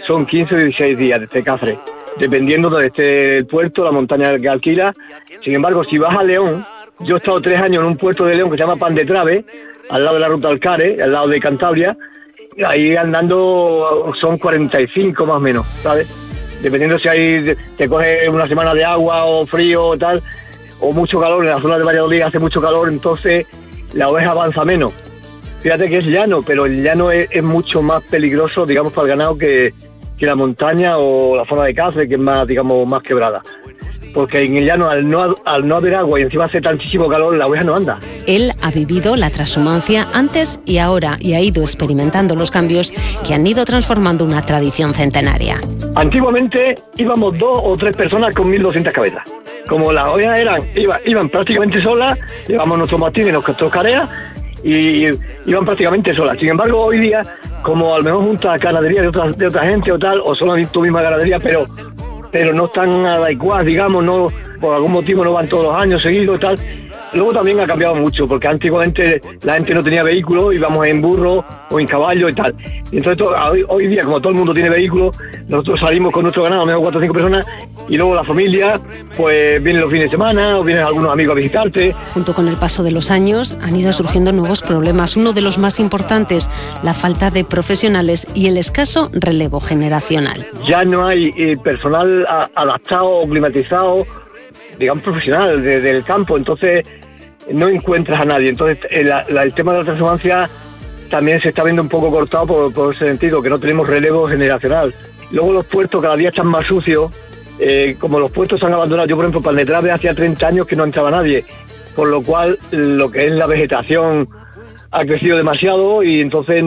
son 15 o 16 días desde Cáceres, dependiendo de el puerto, la montaña que alquila. Sin embargo, si vas a León, yo he estado 3 años en un puerto de León que se llama Pan de Trave, al lado de la ruta Alcares, al lado de Cantabria, y ahí andando son 45 más o menos, ¿sabes? Dependiendo si ahí te coge una semana de agua o frío o tal, o mucho calor, en la zona de Valladolid hace mucho calor, entonces la oveja avanza menos. Fíjate que es llano, pero el llano es mucho más peligroso, digamos, para el ganado que la montaña o la zona de Cáceres, que es más, digamos, más quebrada. Porque en el llano, al no haber agua y encima hace tantísimo calor, la oveja no anda. Él ha vivido la transhumancia antes y ahora y ha ido experimentando los cambios que han ido transformando una tradición centenaria. Antiguamente íbamos 2 o 3 personas con 1.200 cabezas. Como las ovejas iban prácticamente solas, llevamos nuestros mastines y nuestros careas y iban prácticamente solas. Sin embargo, hoy día, como a lo mejor juntas ganadería de otra gente o tal, o solo tu misma ganadería, pero no están adecuadas, digamos, no, por algún motivo no van todos los años seguidos y tal. Luego también ha cambiado mucho, porque antiguamente la gente no tenía vehículos, íbamos en burro o en caballo y tal. Y entonces hoy día, como todo el mundo tiene vehículos, nosotros salimos con nuestro ganado, mejor 4 o 5 personas, y luego la familia, pues vienen los fines de semana, o vienen algunos amigos a visitarte. Junto con el paso de los años han ido surgiendo nuevos problemas. Uno de los más importantes, la falta de profesionales y el escaso relevo generacional. Ya no hay personal adaptado o climatizado, digamos, profesional del campo, entonces no encuentras a nadie. Entonces el tema de la transhumancia también se está viendo un poco cortado por ese sentido, que no tenemos relevo generacional. Luego los puertos cada día están más sucios, como los puertos se han abandonado. Yo, por ejemplo, Pan de Trave hacía 30 años que no entraba nadie, por lo cual lo que es la vegetación ha crecido demasiado y entonces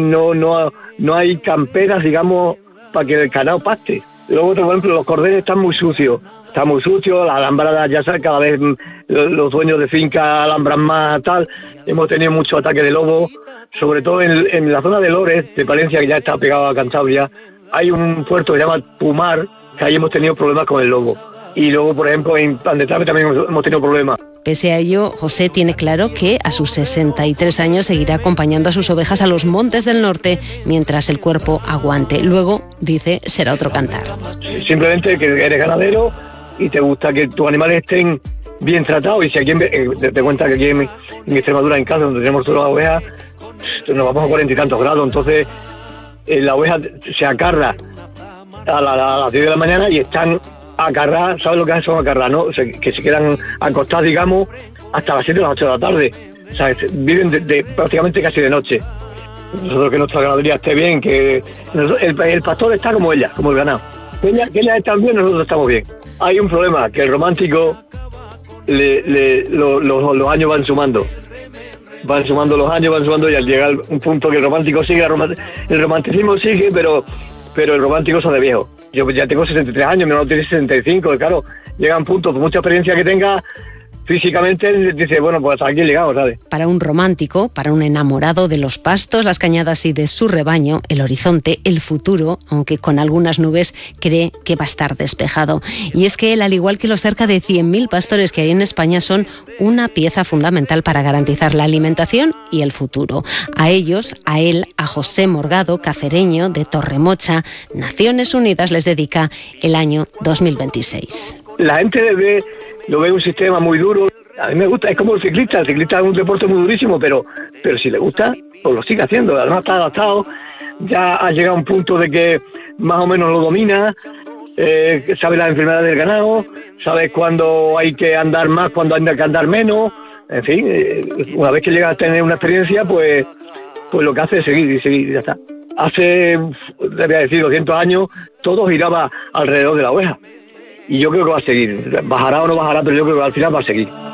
no hay camperas, digamos, para que el ganado paste. Luego, por ejemplo, los cordeles están muy sucios. Está muy sucio, la alambrada ya sabe, cada vez los dueños de finca alambran más, tal. Hemos tenido muchos ataques de lobo, sobre todo en la zona de Lores, de Palencia, que ya está pegado a Cantabria. Hay un puerto que se llama Pumar, que ahí hemos tenido problemas con el lobo. Y luego, por ejemplo, en Pan de Trave también hemos tenido problemas. Pese a ello, José tiene claro que a sus 63 años seguirá acompañando a sus ovejas a los montes del norte mientras el cuerpo aguante. Luego, dice, será otro cantar. Simplemente que eres ganadero y te gusta que tus animales estén bien tratados, y si aquí te cuenta que aquí en Extremadura, en casa, donde tenemos todas las ovejas, nos vamos a 40 y tantos grados, entonces la oveja se acarra a las 10 de la mañana y están acarradas, ¿sabes lo que son acarradas, no? O sea, que se quedan acostadas, digamos, hasta las 7 o las 8 de la tarde. O sea, viven prácticamente casi de noche. Nosotros, que nuestra ganadería esté bien, que el pastor está como ella, como el ganado. Que ellas están bien, nosotros estamos bien. Hay un problema, que el romántico los años van sumando. Van sumando los años, y al llegar un punto que el romántico sigue, el romanticismo sigue, pero el romántico se hace viejo. Yo ya tengo 63 años, mi hermano tiene 65, y claro, llega un punto, por mucha experiencia que tenga, físicamente dice, bueno, pues hasta aquí llegamos, ¿sabes? Para un romántico, para un enamorado de los pastos, las cañadas y de su rebaño, el horizonte, el futuro, aunque con algunas nubes, cree que va a estar despejado. Y es que él, al igual que los cerca de 100.000 pastores que hay en España, son una pieza fundamental para garantizar la alimentación y el futuro. A ellos, a él, a José Morgado, cacereño de Torremocha, Naciones Unidas les dedica el año 2026. La gente lo ve un sistema muy duro. A mí me gusta, es como el ciclista es un deporte muy durísimo, pero si le gusta, pues lo sigue haciendo. Además está adaptado, ya ha llegado a un punto de que más o menos lo domina, sabe las enfermedades del ganado, sabe cuándo hay que andar más, cuándo hay que andar menos. En fin, una vez que llega a tener una experiencia, pues lo que hace es seguir y ya está. Hace, debía decir, 200 años, todo giraba alrededor de la oveja. Y yo creo que va a seguir. Bajará o no bajará, pero yo creo que al final va a seguir.